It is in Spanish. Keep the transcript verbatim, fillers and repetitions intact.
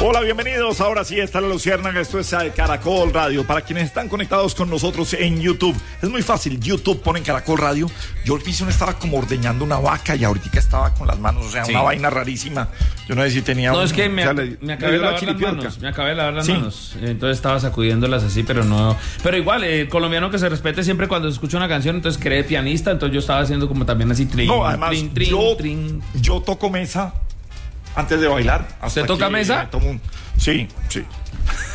Hola, bienvenidos. Ahora sí está la Luciérnaga. Esto es Caracol Radio. Para quienes están conectados con nosotros en YouTube, es muy fácil. YouTube, ponen Caracol Radio. Yo al piso estaba como ordeñando una vaca y ahorita estaba con las manos, o sea, sí. Una vaina rarísima. Yo no sé si tenía... No, un, es que me, o sea, me, le, me acabé de lavar las manos. Me acabé de lavar las sí. manos. Entonces estaba sacudiéndolas así, pero no... Pero igual, el colombiano que se respete siempre cuando escucha una canción, entonces cree pianista, entonces yo estaba haciendo como también así... Trin, no, además, trin, trin, yo, trin. yo toco mesa antes de bailar. ¿Usted toca mesa? Un... Sí, sí.